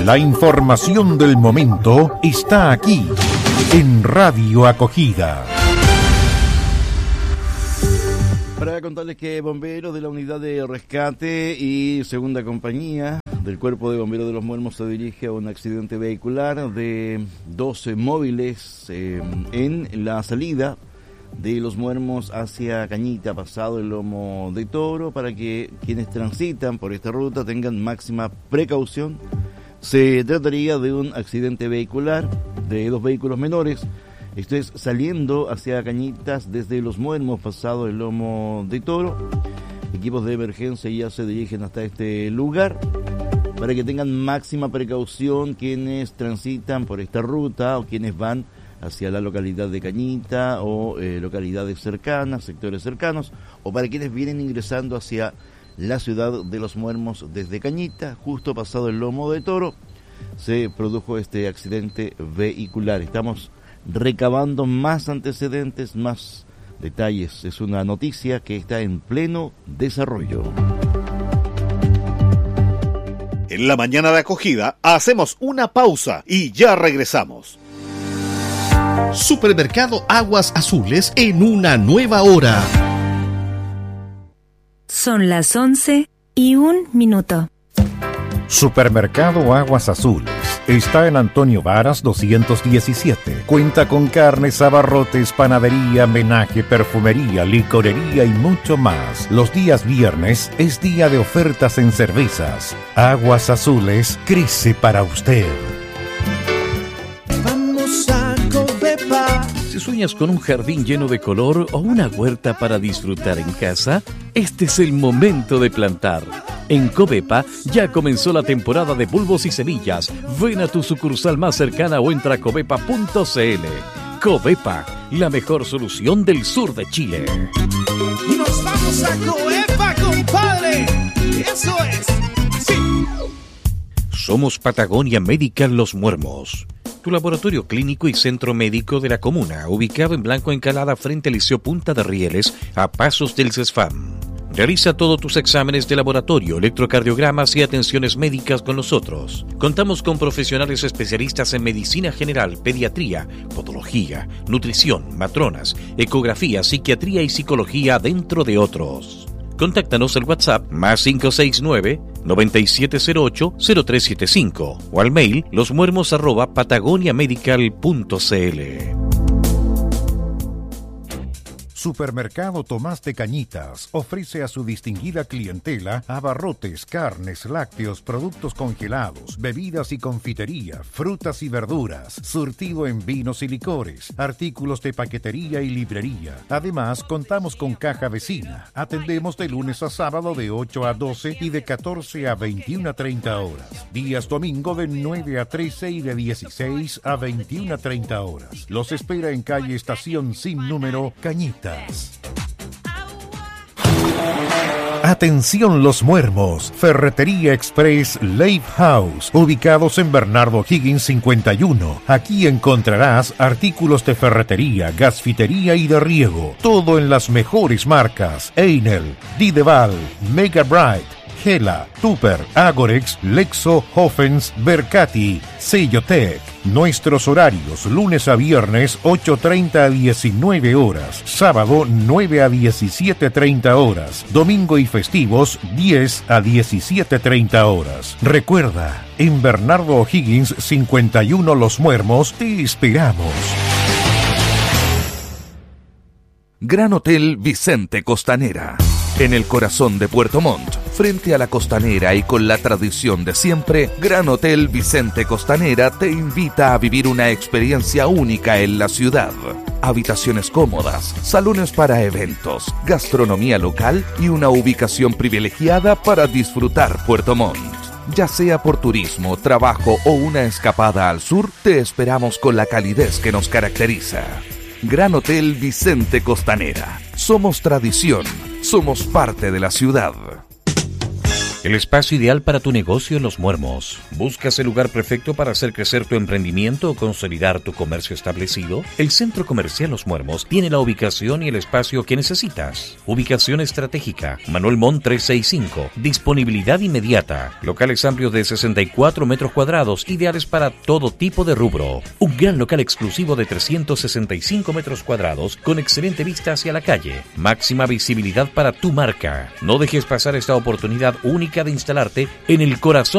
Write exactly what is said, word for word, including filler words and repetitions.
La información del momento está aquí, en Radio Acogida. Para contarles que bomberos de la unidad de rescate y segunda compañía del Cuerpo de Bomberos de Los Muermos se dirige a un accidente vehicular de doce móviles eh, en la salida de Los Muermos hacia Cañita, pasado el Lomo de Toro, para que quienes transitan por esta ruta tengan máxima precaución. Se trataría de un accidente vehicular de dos vehículos menores. Esto es saliendo hacia Cañitas desde Los Muermos, pasado el Lomo de Toro. Equipos de emergencia ya se dirigen hasta este lugar para que tengan máxima precaución quienes transitan por esta ruta o quienes van hacia la localidad de Cañita o eh, localidades cercanas, sectores cercanos, o para quienes vienen ingresando hacia la ciudad de Los Muermos desde Cañita. Justo pasado el Lomo de Toro se produjo este accidente vehicular. Estamos recabando más antecedentes, más detalles. Es una noticia que está en pleno desarrollo. En la mañana de acogida hacemos una pausa y ya regresamos. Supermercado Aguas Azules en una nueva hora. Son las once y un minuto. Supermercado Aguas Azules está en Antonio Varas doscientos diecisiete. Cuenta con carnes, abarrotes, panadería, menaje, perfumería, licorería y mucho más. Los días viernes es día de ofertas en cervezas. Aguas Azules crece para usted. Vamos a Covepa. Si sueñas con un jardín lleno de color o una huerta para disfrutar en casa, este es el momento de plantar. En Covepa ya comenzó la temporada de bulbos y semillas. Ven a tu sucursal más cercana o entra a covepa punto c l. Covepa, la mejor solución del sur de Chile. Y nos vamos a Covepa, compadre. Eso es. Sí. Somos Patagonia Medical Los Muermos, tu laboratorio clínico y centro médico de la comuna, ubicado en Blanco Encalada frente al Liceo Punta de Rieles, a pasos del CESFAM. Realiza todos tus exámenes de laboratorio, electrocardiogramas y atenciones médicas con nosotros. Contamos con profesionales especialistas en medicina general, pediatría, podología, nutrición, matronas, ecografía, psiquiatría y psicología, dentro de otros. Contáctanos al WhatsApp más cinco seis nueve, nueve siete cero ocho, cero tres siete cinco o al mail losmuermos arroba patagoniamedical punto c l. Supermercado Tomás de Cañitas ofrece a su distinguida clientela abarrotes, carnes, lácteos, productos congelados, bebidas y confitería, frutas y verduras, surtido en vinos y licores, artículos de paquetería y librería. Además, contamos con caja vecina. Atendemos de lunes a sábado de ocho a doce y de catorce a veintiuna a treinta horas. Días domingo de nueve a trece y de dieciséis a veintiuna a treinta horas. Los espera en calle Estación sin número, Cañitas. Atención Los Muermos, Ferretería Express Leif House, ubicados en Bernardo Higgins cincuenta y uno. Aquí encontrarás artículos de ferretería, gasfitería y de riego, todo en las mejores marcas: Einel, Dideval, Mega Bright, Gela, Tupper, Agorex, Lexo, Hoffens, Bercati, Sellotec. Nuestros horarios: lunes a viernes ocho treinta a diecinueve horas, sábado nueve a diecisiete treinta horas, domingo y festivos diez a diecisiete treinta horas. Recuerda, en Bernardo O'Higgins cincuenta y uno Los Muermos te esperamos. Gran Hotel Vicente Costanera, en el corazón de Puerto Montt, frente a la costanera y con la tradición de siempre. Gran Hotel Vicente Costanera te invita a vivir una experiencia única en la ciudad. Habitaciones cómodas, salones para eventos, gastronomía local y una ubicación privilegiada para disfrutar Puerto Montt. Ya sea por turismo, trabajo o una escapada al sur, te esperamos con la calidez que nos caracteriza. Gran Hotel Vicente Costanera. Somos tradición, somos parte de la ciudad. el espacio ideal para tu negocio en Los Muermos. ¿Buscas el lugar perfecto para hacer crecer tu emprendimiento o consolidar tu comercio establecido? El Centro Comercial Los Muermos tiene la ubicación y el espacio que necesitas. Ubicación estratégica, Manuel Montt trescientos sesenta y cinco. Disponibilidad inmediata. Locales amplios de sesenta y cuatro metros cuadrados, ideales para todo tipo de rubro. Un gran local exclusivo de trescientos sesenta y cinco metros cuadrados con excelente vista hacia la calle. Máxima visibilidad para tu marca. No dejes pasar esta oportunidad única de instalarte en el corazón